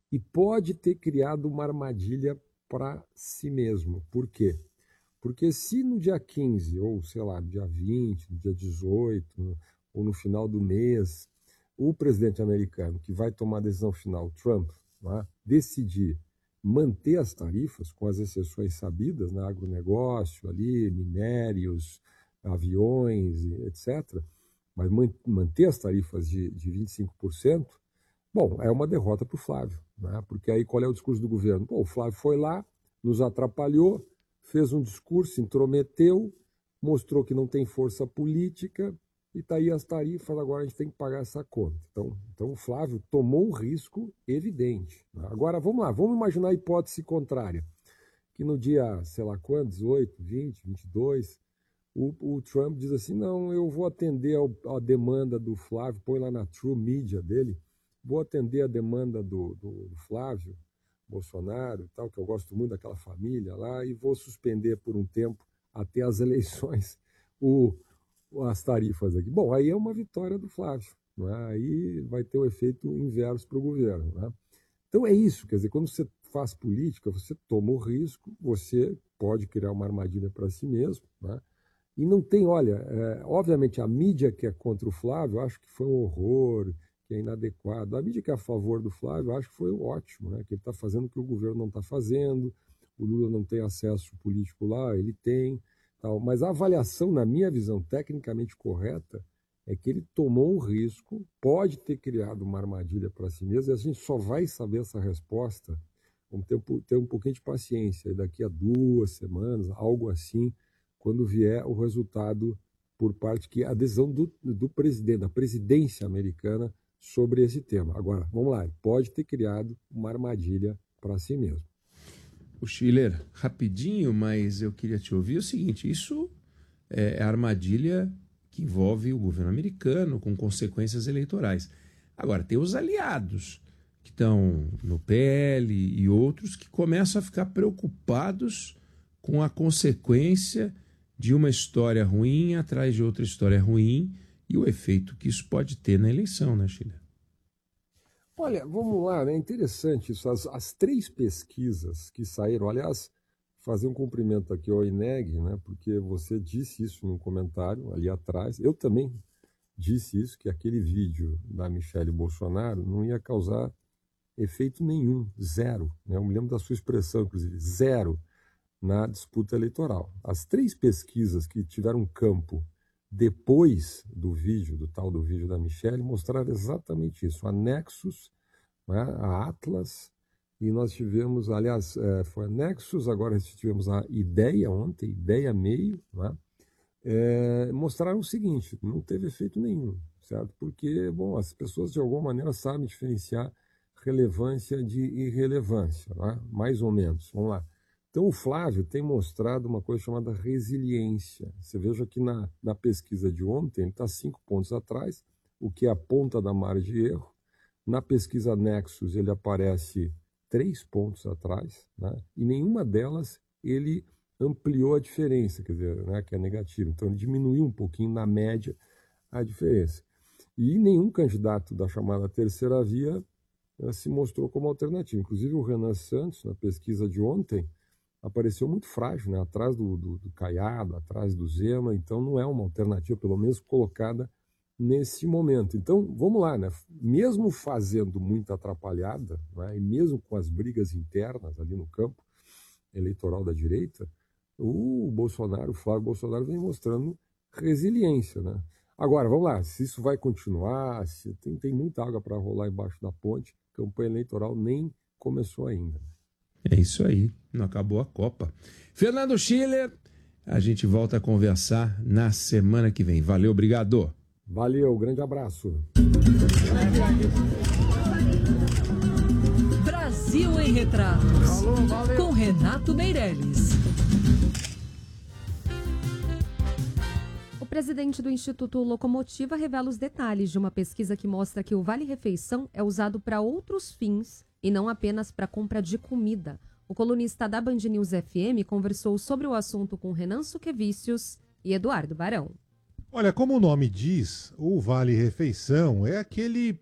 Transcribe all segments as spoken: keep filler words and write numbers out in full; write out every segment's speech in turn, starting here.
e pode ter criado uma armadilha para si mesmo. Por quê? Porque se no dia quinze, ou sei lá, no dia vinte, no dia dezoito, ou no final do mês, o presidente americano, que vai tomar a decisão final, Trump, né, decidir manter as tarifas, com as exceções sabidas, né, agronegócio, ali, minérios, aviões, etcétera, mas manter as tarifas de, de vinte e cinco por cento, bom, é uma derrota para o Flávio, né? Porque aí qual é o discurso do governo? Pô, o Flávio foi lá, nos atrapalhou, fez um discurso, intrometeu, mostrou que não tem força política e está aí as tarifas, agora a gente tem que pagar essa conta. Então, então o Flávio tomou um risco evidente. Né? Agora, vamos lá, vamos imaginar a hipótese contrária, que no dia, sei lá quando, dezoito, vinte, vinte e dois, o, o Trump diz assim, não, eu vou atender ao, a demanda do Flávio, põe lá na True Media dele, vou atender a demanda do, do, do Flávio Bolsonaro, e tal, que eu gosto muito daquela família lá, e vou suspender por um tempo até as eleições o, as tarifas aqui. Bom, aí é uma vitória do Flávio, não é? Aí vai ter o efeito inverso para o governo. Né? Então é isso, quer dizer, quando você faz política, você toma o risco, você pode criar uma armadilha para si mesmo, né? E não tem, olha, é, obviamente a mídia que é contra o Flávio, eu acho que foi um horror, que é inadequado. A mídia que é a favor do Flávio, eu acho que foi ótimo, né? Que ele está fazendo o que o governo não está fazendo, o Lula não tem acesso político lá, ele tem, tal. Mas a avaliação, na minha visão, tecnicamente correta, é que ele tomou um risco, pode ter criado uma armadilha para si mesmo, e a gente só vai saber essa resposta, vamos ter, ter um pouquinho de paciência, daqui a duas semanas, algo assim, quando vier o resultado por parte que a adesão do, do presidente, da presidência americana sobre esse tema. Agora, vamos lá, pode ter criado uma armadilha para si mesmo. O Schiller, rapidinho, mas eu queria te ouvir o seguinte, isso é armadilha que envolve o governo americano com consequências eleitorais. Agora, tem os aliados que estão no P L e outros que começam a ficar preocupados com a consequência de uma história ruim atrás de outra história ruim e o efeito que isso pode ter na eleição, né, Schiller? Olha, vamos lá, né? Interessante isso. As, as três pesquisas que saíram, aliás, fazer um cumprimento aqui ao I N E G, né? Porque você disse isso num comentário ali atrás. Eu também disse isso, que aquele vídeo da Michelle Bolsonaro não ia causar efeito nenhum, zero. Né? Eu me lembro da sua expressão, inclusive, zero na disputa eleitoral. As três pesquisas que tiveram campo depois do vídeo, do tal do vídeo da Michelle, mostraram exatamente isso. A Nexus, né, a Atlas, e nós tivemos, aliás, é, foi a Nexus, agora tivemos a Ideia ontem, Ideia Meio, né, é, mostraram o seguinte, não teve efeito nenhum, certo? Porque, bom, as pessoas de alguma maneira sabem diferenciar relevância de irrelevância, né? Mais ou menos, vamos lá. Então, o Flávio tem mostrado uma coisa chamada resiliência. Você veja que na, na pesquisa de ontem, ele está cinco pontos atrás, o que é a ponta da margem de erro. Na pesquisa Nexus, ele aparece três pontos atrás, né? E nenhuma delas ele ampliou a diferença, quer dizer, né, que é negativa. Então, ele diminuiu um pouquinho, na média, a diferença. E nenhum candidato da chamada terceira via eh, se mostrou como alternativa. Inclusive, o Renan Santos, na pesquisa de ontem, apareceu muito frágil, né? Atrás do, do, do Caiado, atrás do Zema, então não é uma alternativa, pelo menos colocada nesse momento. Então, vamos lá, né? Mesmo fazendo muita atrapalhada, né? E mesmo com as brigas internas ali no campo eleitoral da direita, o Bolsonaro, o Flávio Bolsonaro vem mostrando resiliência, né? Agora, vamos lá, se isso vai continuar, se tem, tem muita água para rolar embaixo da ponte, a campanha eleitoral nem começou ainda. É isso aí, não acabou a Copa. Fernando Schiller, a gente volta a conversar na semana que vem. Valeu, obrigado. Valeu, grande abraço. Brasil em Retratos, com Renato Meirelles. O presidente do Instituto Locomotiva revela os detalhes de uma pesquisa que mostra que o Vale Refeição é usado para outros fins e não apenas para compra de comida. O colunista da Band News F M conversou sobre o assunto com Renan Suquevicius e Eduardo Barão. Olha, como o nome diz, o Vale Refeição é aquele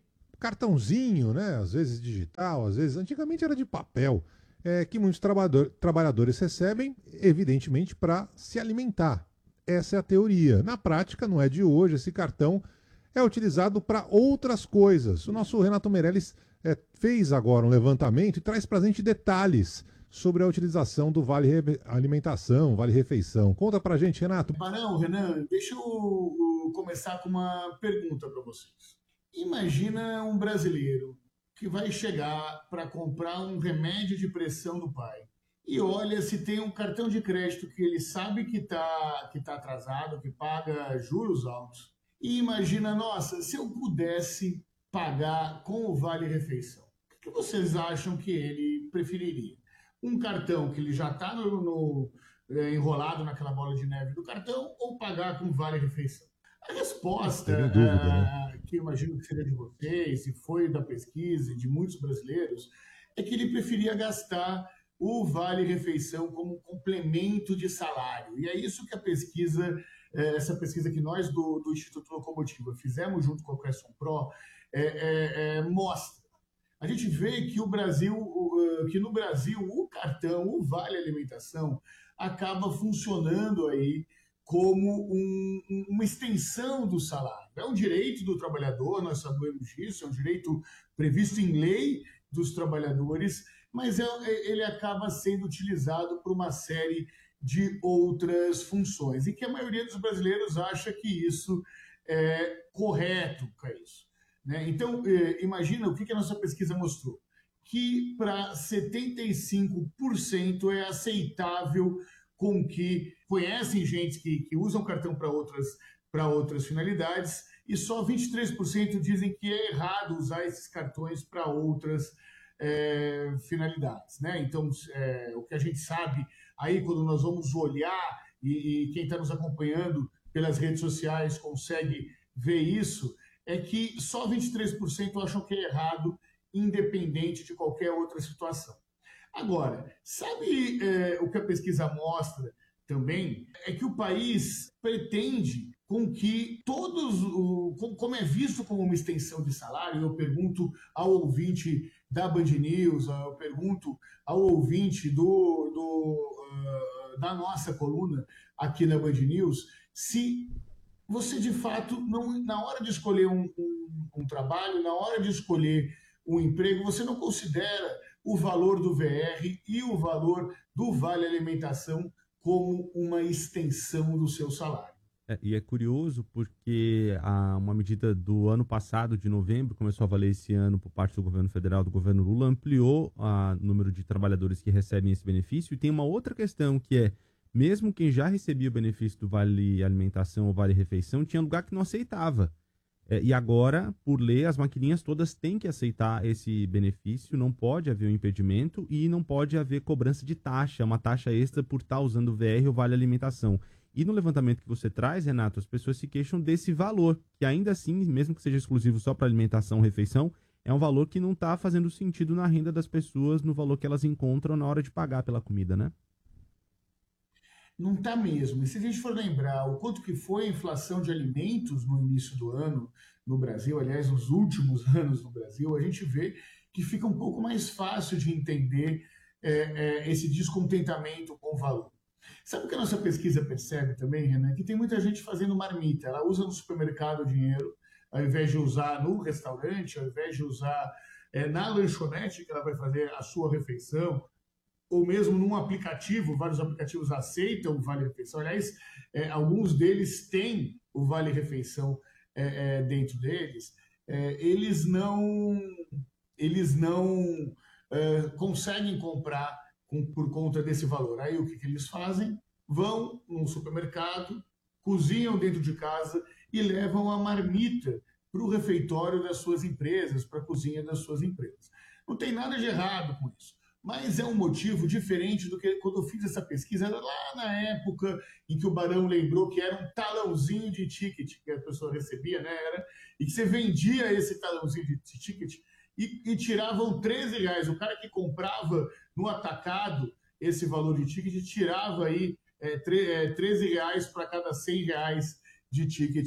cartãozinho, né? Às vezes digital, às vezes, antigamente era de papel, é, que muitos trabalhador, trabalhadores recebem, evidentemente, para se alimentar. Essa é a teoria. Na prática, não é de hoje, esse cartão é utilizado para outras coisas. O nosso Renato Meirelles é, fez agora um levantamento e traz para a gente detalhes sobre a utilização do Vale Alimentação, Vale Refeição. Conta para a gente, Renato. Barão, Renan, deixa eu, eu começar com uma pergunta para vocês. Imagina um brasileiro que vai chegar para comprar um remédio de pressão do pai e olha se tem um cartão de crédito que ele sabe que está que tá atrasado, que paga juros altos. E imagina, nossa, se eu pudesse pagar com o Vale Refeição, o que vocês acham que ele preferiria? Um cartão que ele já está no, no, é, enrolado naquela bola de neve do cartão ou pagar com o Vale Refeição? A resposta, dúvida, é, né? que eu imagino que seria de vocês, e foi da pesquisa e de muitos brasileiros, é que ele preferia gastar o Vale Refeição como um complemento de salário. E é isso que a pesquisa... essa pesquisa que nós do, do Instituto Locomotiva fizemos junto com a Cresson Pro é, é, é, mostra. A gente vê que, o Brasil, que no Brasil o cartão, o Vale Alimentação, acaba funcionando aí como um, uma extensão do salário. É um direito do trabalhador, nós sabemos disso, é um direito previsto em lei dos trabalhadores, mas é, ele acaba sendo utilizado por uma série de outras funções, e que a maioria dos brasileiros acha que isso é correto, Caíso. Né? Então, eh, imagina o que, que a nossa pesquisa mostrou, que para setenta e cinco por cento é aceitável com que conhecem gente que, que usam cartão para outras, para outras finalidades, e só vinte e três por cento dizem que é errado usar esses cartões para outras é, finalidades. Né? Então, é, o que a gente sabe aí, quando nós vamos olhar, e, e quem está nos acompanhando pelas redes sociais consegue ver isso, é que só vinte e três por cento acham que é errado, independente de qualquer outra situação. Agora, sabe é, o que a pesquisa mostra também? É que o país pretende com que todos, o, como é visto como uma extensão de salário, eu pergunto ao ouvinte da Band News, eu pergunto ao ouvinte do, do, uh, da nossa coluna aqui na Band News, se você de fato, não, na hora de escolher um, um, um trabalho, na hora de escolher um emprego, você não considera o valor do V R e o valor do Vale Alimentação como uma extensão do seu salário. É, e é curioso porque a, uma medida do ano passado, de novembro, começou a valer esse ano por parte do governo federal, do governo Lula, ampliou o número de trabalhadores que recebem esse benefício. E tem uma outra questão que é, mesmo quem já recebia o benefício do Vale Alimentação ou Vale Refeição, tinha lugar que não aceitava. É, e agora, por lei, as maquininhas todas têm que aceitar esse benefício, não pode haver um impedimento e não pode haver cobrança de taxa, uma taxa extra por estar usando o V R ou Vale Alimentação. E no levantamento que você traz, Renato, as pessoas se queixam desse valor, que ainda assim, mesmo que seja exclusivo só para alimentação, refeição, é um valor que não está fazendo sentido na renda das pessoas, no valor que elas encontram na hora de pagar pela comida, né? Não está mesmo. E se a gente for lembrar o quanto que foi a inflação de alimentos no início do ano no Brasil, aliás, nos últimos anos no Brasil, a gente vê que fica um pouco mais fácil de entender é, é, esse descontentamento com o valor. Sabe o que a nossa pesquisa percebe também, Renan? Que tem muita gente fazendo marmita. Ela usa no supermercado o dinheiro, ao invés de usar no restaurante, ao invés de usar é, na lanchonete que ela vai fazer a sua refeição, ou mesmo num aplicativo. Vários aplicativos aceitam o Vale Refeição. Aliás, é, alguns deles têm o Vale Refeição é, é, dentro deles. É, eles não, eles não é, conseguem comprar com, por conta desse valor. Aí o que, que eles fazem? Vão no supermercado, cozinham dentro de casa e levam a marmita para o refeitório das suas empresas, para a cozinha das suas empresas. Não tem nada de errado com isso. Mas é um motivo diferente do que quando eu fiz essa pesquisa, era lá na época em que o Barão lembrou que era um talãozinho de ticket que a pessoa recebia, né? Era, e que você vendia esse talãozinho de ticket e, e tiravam treze reais. O cara que comprava no atacado esse valor de ticket tirava aí é, treze reais para cada cem reais de ticket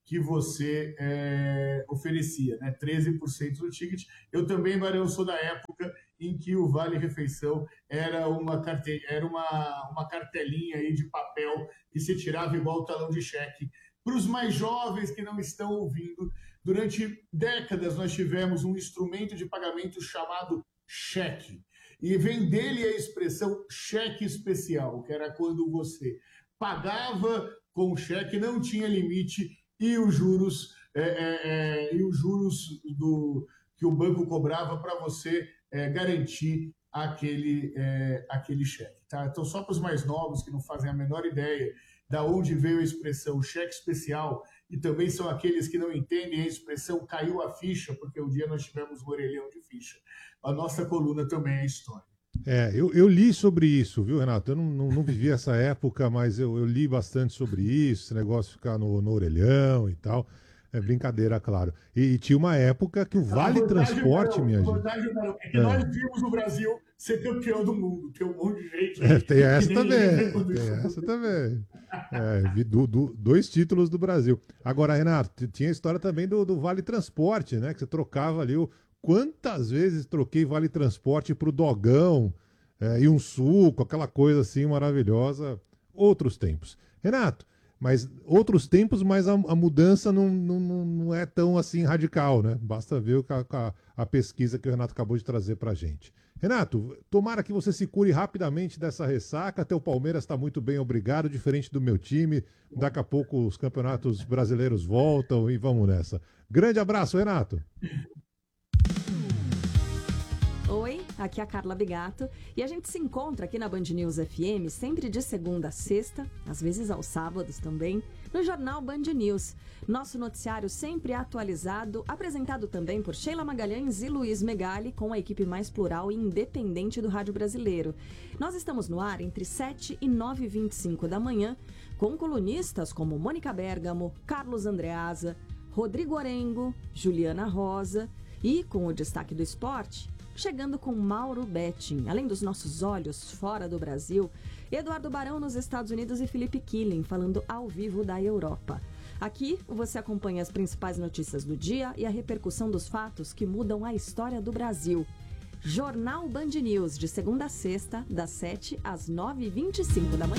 que você é, oferecia, né? treze por cento do ticket. Eu também, Barão, sou da época em que o Vale Refeição era uma, carte... era uma, uma cartelinha aí de papel que se tirava igual talão de cheque. Para os mais jovens que não estão ouvindo, durante décadas nós tivemos um instrumento de pagamento chamado cheque. E vem dele a expressão cheque especial, que era quando você pagava com cheque, não tinha limite, e os juros, é, é, é, e os juros do, que o banco cobrava para você é, garantir aquele, é, aquele cheque. Tá? Então, só para os mais novos que não fazem a menor ideia da onde veio a expressão cheque especial, e também são aqueles que não entendem a expressão caiu a ficha, porque um dia nós tivemos um orelhão de ficha. A nossa coluna também é história. É, eu, eu li sobre isso, viu, Renato? Eu não, não, não vivi essa época, mas eu, eu li bastante sobre isso, esse negócio de ficar no, no orelhão e tal. É brincadeira, claro. E, e tinha uma época que o Vale vantagem, Transporte, não, minha gente... vantagem, não, é que é. nós vimos o Brasil ser campeão do mundo. Tem um monte de gente... É, tem essa também, tem essa também. É, vi do, do, dois títulos do Brasil. Agora, Renato, tinha a história também do, do Vale Transporte, né? Que você trocava ali o... Quantas vezes troquei Vale Transporte pro Dogão é, e um suco, aquela coisa assim maravilhosa. Outros tempos. Renato, mas outros tempos, mas a, a mudança não, não, não é tão assim radical, né? Basta ver a, a, a pesquisa que o Renato acabou de trazer pra gente. Renato, tomara que você se cure rapidamente dessa ressaca. Até o Palmeiras está muito bem, obrigado. Diferente do meu time. Daqui a pouco os campeonatos brasileiros voltam e vamos nessa. Grande abraço, Renato. Oi, aqui é a Carla Bigato e a gente se encontra aqui na Band News F M sempre de segunda a sexta, às vezes aos sábados também, no Jornal Band News. Nosso noticiário sempre atualizado, apresentado também por Sheila Magalhães e Luiz Megali, com a equipe mais plural e independente do rádio brasileiro. Nós estamos no ar entre sete e nove e vinte e cinco da manhã, com colunistas como Mônica Bergamo, Carlos Andreasa, Rodrigo Orengo, Juliana Rosa e, com o destaque do esporte, chegando com Mauro Betting, além dos nossos olhos fora do Brasil, Eduardo Barão nos Estados Unidos e Felipe Killing falando ao vivo da Europa. Aqui você acompanha as principais notícias do dia e a repercussão dos fatos que mudam a história do Brasil. Jornal Band News, de segunda a sexta, das sete às nove e vinte e cinco da manhã.